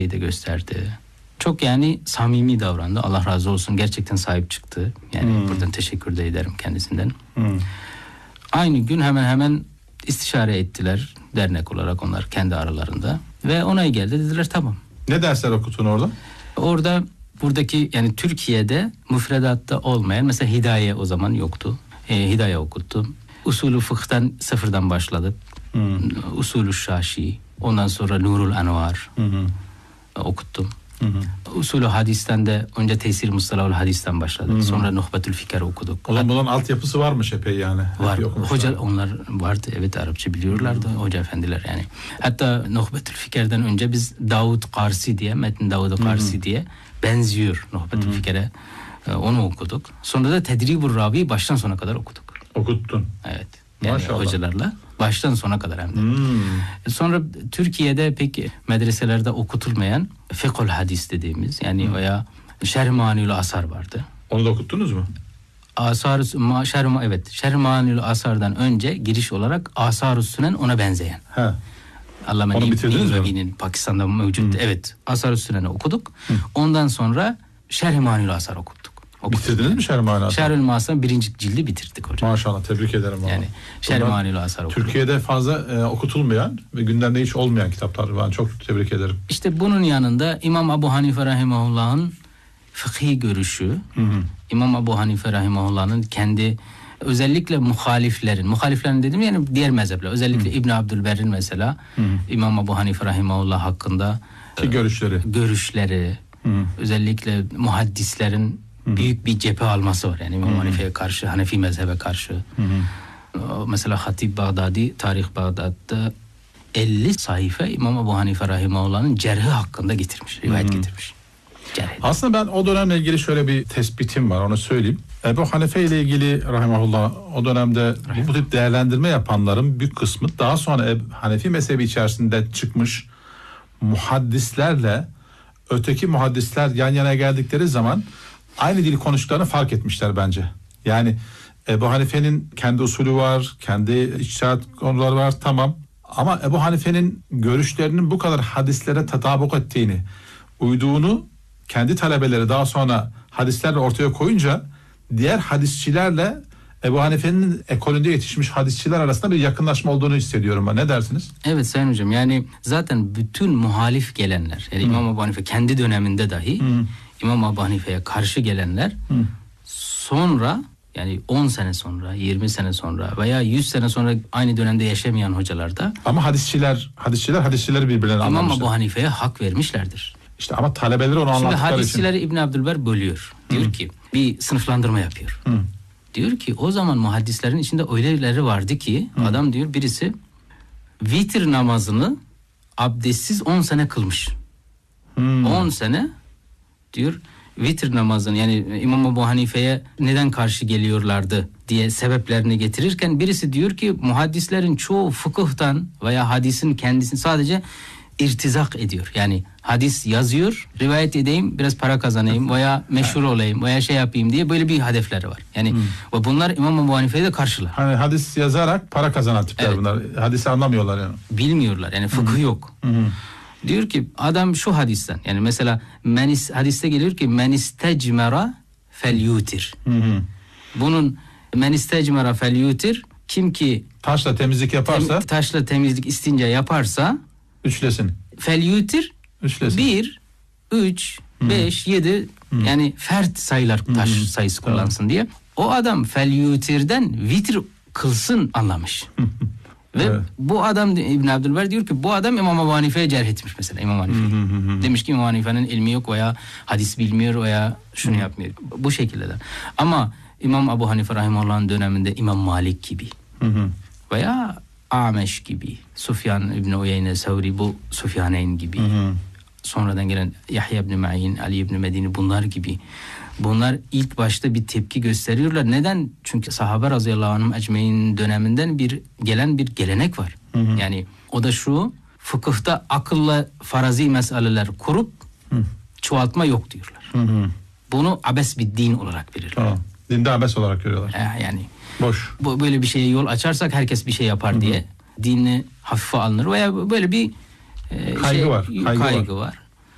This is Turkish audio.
de gösterdi. Çok yani samimi davrandı. Allah razı olsun. Gerçekten sahip çıktı. Yani buradan teşekkür de ederim kendisinden. Aynı gün hemen istişare ettiler. Dernek olarak onlar kendi aralarında. Ve onay geldi. Dediler tamam. Ne dersler okutun orada? Orada buradaki yani Türkiye'de müfredatta olmayan mesela hidaye o zaman yoktu. Hidaye okuttum. Usulü fıkhtan sıfırdan başladık. Usulü Şaşi. Ondan sonra Nurul Anvar okuttum. Usulü hadisten de önce Tesir Mustalahul Hadis'ten başladık. Sonra Nuhbetül Fikr okuduk. O zaman bunun altyapısı varmış epey yani. Var. Hoca onlar vardı. Evet, Arapça biliyorlardı. Hoca efendiler yani. Hatta Nuhbetül Fikr'den önce biz Davud Karsi diye, Metin Davud Karsi diye benziyor Nuhbetül Fikr'e. Onu okuduk. Sonra da Tedribur Ravi baştan sona kadar okuduk. Okuttun. Evet. Yani Maşallah. Hocalarla baştan sona kadar hem de. Sonra Türkiye'de pek medreselerde okutulmayan Fıkhul Hadis dediğimiz yani veya Şerh-i Mani'ül Asar vardı. Onu da okuttunuz mu? Şerh-i Mani'ül Asar'dan önce giriş olarak Asar-ı Sünen ona benzeyen. He. Allame Onu bitirdiniz mi? Pakistan'da mevcut. Evet. Asar-ı Sünen'i okuduk. Ondan sonra Şerh-i Mani'ül Asar okuttuk. Bitirdiniz mi Şerh-i Mani'ül Asar? Şerh-i Mani'ül birinci cildi bitirdik hocam. Maşallah, tebrik ederim. Yani Şerh-i Mani'ül Asar okuduk. Türkiye'de fazla okutulmayan ve gündemde hiç olmayan kitaplar. Ben çok tebrik ederim. İşte bunun yanında İmam Ebu Hanife Rahimahullah'ın fıkhi görüşü, İmam Ebu Hanife Rahimahullah'ın kendi özellikle muhaliflerin dedim yani diğer mezhepler. Özellikle İbn Abdülberr'in mesela İmam Ebu Hanife Rahimahullah hakkında görüşleri özellikle muhaddislerin büyük bir cephe alması var. Yani İmam Hanife'ye karşı, Hanefi mezhebe karşı. Mesela Hatib Bağdadi, Tarih Bağdat'ta 50 sayfa İmam Ebu Hanife Rahimahullah'ın cerhi hakkında getirmiş, rivayet getirmiş. Aslında ben o dönemle ilgili şöyle bir tespitim var, onu söyleyeyim. Ebu Hanife ile ilgili rahimahullah o dönemde bu tip değerlendirme yapanların büyük kısmı daha sonra Hanefi mezhebi içerisinde çıkmış muhaddislerle öteki muhaddisler yan yana geldikleri zaman aynı dili konuştuklarını fark etmişler bence. Yani Ebu Hanife'nin kendi usulü var, kendi içtihat konuları var, tamam. Ama Ebu Hanife'nin görüşlerinin bu kadar hadislere tatabuk ettiğini, uyduğunu kendi talebeleri daha sonra hadislerle ortaya koyunca diğer hadisçilerle Ebu Hanife'nin ekolünde yetişmiş hadisçiler arasında bir yakınlaşma olduğunu hissediyorum ben. Ne dersiniz? Evet Sayın Hocam, yani zaten bütün muhalif gelenler, yani İmam Ebu Hanife kendi döneminde dahi İmam Ebu Hanife'ye karşı gelenler sonra yani 10 sene sonra, 20 sene sonra veya 100 sene sonra aynı dönemde yaşamayan hocalar da ama hadisçileri birbirlerine anlamışlar. İmam Ebu Hanife'ye hak vermişlerdir. İşte ama talebeleri onu anlattıkları için. Şimdi hadisçileri İbn Abdülber bölüyor. Diyor ki bir sınıflandırma yapıyor. Diyor ki o zaman muhaddislerin içinde öyleleri vardı ki adam diyor birisi vitir namazını abdestsiz 10 sene kılmış. 10 sene diyor vitir namazını, yani İmam Ebu Hanife'ye neden karşı geliyorlardı diye sebeplerini getirirken birisi diyor ki muhaddislerin çoğu fıkıhtan veya hadisin kendisini sadece irtizak ediyor. Yani hadis yazıyor, rivayet edeyim, biraz para kazanayım veya meşhur olayım veya şey yapayım diye böyle bir hedefleri var. Yani ve bunlar İmam Ebu Hanife'ye de karşılar. Hani hadis yazarak para kazanan tipler bunlar. Hadisi anlamıyorlar yani. Bilmiyorlar yani, fıkıh yok. Diyor ki adam şu hadisten, yani mesela hadiste geliyor ki men istecmera felyutir. Bunun men istecmera felyutir, kim ki taşla temizlik yaparsa taşla temizlik istince yaparsa üçlesin. Felyutir 1, 3, 5, 7 yani fert sayılar taş sayısı kullansın diye. O adam felyutirden vitir kılsın anlamış. Ve bu adam İbn Abdülber diyor ki bu adam İmam Ebu Hanife'ye cerh etmiş mesela İmam Hanife. Demiş ki İmam Hanife'nin ilmi yok veya hadis bilmiyor veya şunu yapmıyor. Bu şekilde de. Ama İmam Ebu Hanife Rahimahullah'ın döneminde İmam Malik gibi veya Ameş gibi, Sufyan İbni Uyeyne Sevri, bu Sufyaneyn gibi, sonradan gelen Yahya İbni Ma'in, Ali İbni Medini, bunlar gibi. Bunlar ilk başta bir tepki gösteriyorlar. Neden? Çünkü sahabe radıyallahu anhum ecmein döneminden gelen bir gelenek var. Yani o da şu, fıkıhta akılla farazi meseleler kurup çoğaltma yok diyorlar. Bunu abes bir din olarak verirler. Dinde abes olarak görüyorlar. Yani boş. Böyle bir şeye yol açarsak herkes bir şey yapar diye dini hafife alınır veya böyle bir kaygı var.